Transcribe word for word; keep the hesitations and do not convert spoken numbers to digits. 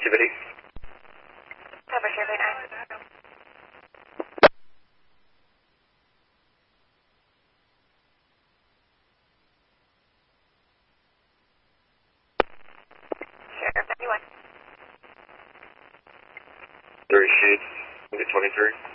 activity. Cover Sheriff eight nine. Sheriff ninety-one. Three shoots, twenty-three.